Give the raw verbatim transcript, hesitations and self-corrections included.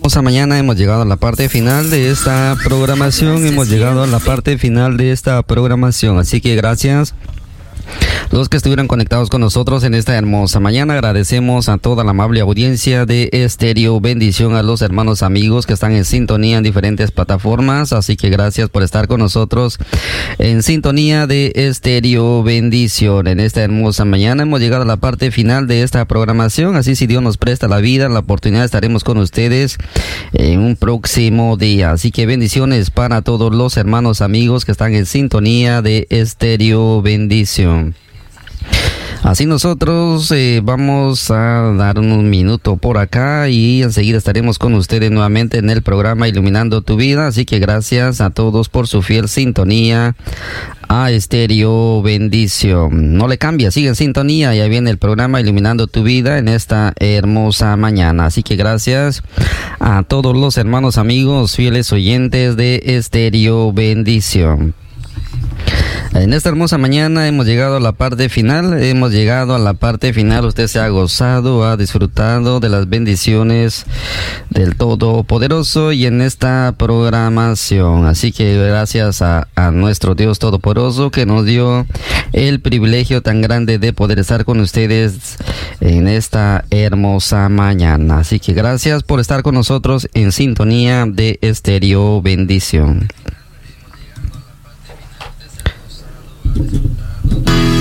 Mañana hemos llegado a la parte final de esta programación, hemos llegado a la parte final de esta programación, así que gracias los que estuvieron conectados con nosotros en esta hermosa mañana. Agradecemos a toda la amable audiencia de Estéreo Bendición, a los hermanos amigos que están en sintonía en diferentes plataformas, así que gracias por estar con nosotros en sintonía de Estéreo Bendición. En esta hermosa mañana hemos llegado a la parte final de esta programación, así si Dios nos presta la vida, la oportunidad, estaremos con ustedes en un próximo día. Así que bendiciones para todos los hermanos amigos que están en sintonía de Estéreo Bendición. Así nosotros eh, vamos a dar un minuto por acá y enseguida estaremos con ustedes nuevamente en el programa Iluminando tu Vida. Así que gracias a todos por su fiel sintonía a Estéreo Bendición. No le cambia, sigue en sintonía, ya viene el programa Iluminando tu Vida en esta hermosa mañana. Así que gracias a todos los hermanos amigos fieles oyentes de Estéreo Bendición. En esta hermosa mañana hemos llegado a la parte final, hemos llegado a la parte final, usted se ha gozado, ha disfrutado de las bendiciones del Todopoderoso y en esta programación, así que gracias a, a nuestro Dios Todopoderoso que nos dio el privilegio tan grande de poder estar con ustedes en esta hermosa mañana, así que gracias por estar con nosotros en sintonía de Estéreo Bendición.